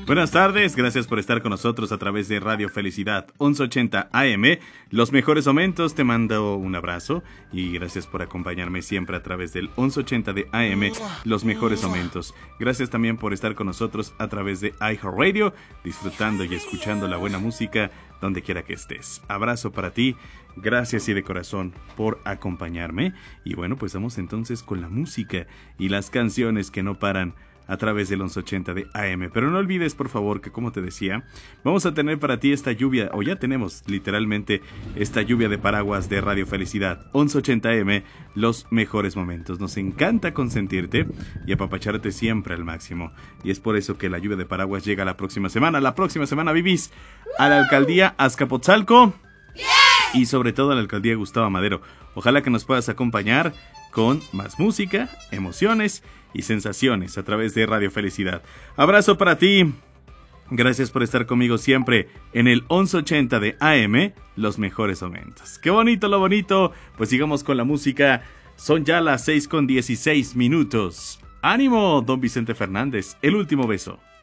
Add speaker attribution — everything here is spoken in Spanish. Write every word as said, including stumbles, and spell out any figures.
Speaker 1: Buenas tardes, gracias por estar con nosotros a través de Radio Felicidad once ochenta A M. Los mejores momentos, te mando un abrazo y gracias por acompañarme siempre a través del once ochenta de A M, Los mejores momentos. Gracias también por estar con nosotros a través de iHeartRadio, disfrutando y escuchando la buena música donde quiera que estés. Abrazo para ti, gracias y de corazón por acompañarme. Y bueno, pues vamos entonces con la música y las canciones que no paran a través del once ochenta de A M. Pero no olvides, por favor, que como te decía, vamos a tener para ti esta lluvia, o ya tenemos literalmente esta lluvia de paraguas de Radio Felicidad once ochenta A M, los mejores momentos. Nos encanta consentirte y apapacharte siempre al máximo. Y es por eso que la lluvia de paraguas llega la próxima semana. La próxima semana vivís a la alcaldía Azcapotzalco y sobre todo a la alcaldía Gustavo Madero. Ojalá que nos puedas acompañar con más música, emociones y sensaciones a través de Radio Felicidad. Abrazo para ti. Gracias por estar conmigo siempre en el once ochenta de A M, los mejores momentos. ¡Qué bonito lo bonito! Pues sigamos con la música. Son ya las seis con dieciséis minutos. ¡Ánimo, don Vicente Fernández! El último beso.